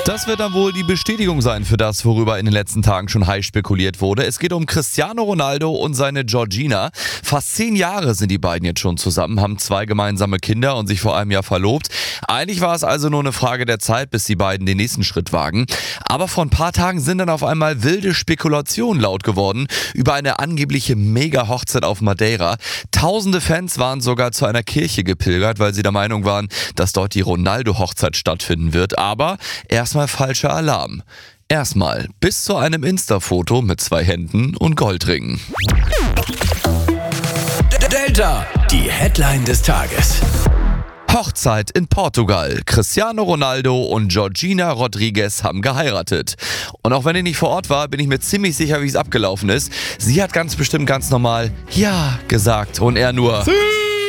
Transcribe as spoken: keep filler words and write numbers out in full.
Das wird dann wohl die Bestätigung sein für das, worüber in den letzten Tagen schon heiß spekuliert wurde. Es geht um Cristiano Ronaldo und seine Georgina. Fast zehn Jahre sind die beiden jetzt schon zusammen, haben zwei gemeinsame Kinder und sich vor einem Jahr verlobt. Eigentlich war es also nur eine Frage der Zeit, bis die beiden den nächsten Schritt wagen. Aber vor ein paar Tagen sind dann auf einmal wilde Spekulationen laut geworden über eine angebliche Mega-Hochzeit auf Madeira. Tausende Fans waren sogar zu einer Kirche gepilgert, weil sie der Meinung waren, dass dort die Ronaldo-Hochzeit stattfinden wird. Aber erstmal falscher Alarm. Erstmal bis zu einem Insta-Foto mit zwei Händen und Goldringen. Delta, die Headline des Tages. Hochzeit in Portugal. Cristiano Ronaldo und Georgina Rodriguez haben geheiratet. Und auch wenn ich nicht vor Ort war, bin ich mir ziemlich sicher, wie es abgelaufen ist. Sie hat ganz bestimmt ganz normal Ja gesagt und er nur